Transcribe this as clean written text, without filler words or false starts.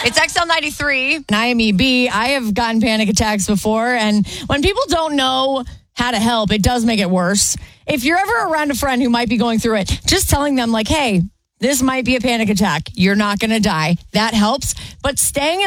It's XL93. And I am EB. I have gotten panic attacks before. And when people don't know how to help, it does make it worse. If you're ever around a friend who might be going through it, just telling them like, hey, this might be a panic attack. You're not going to die. That helps. But staying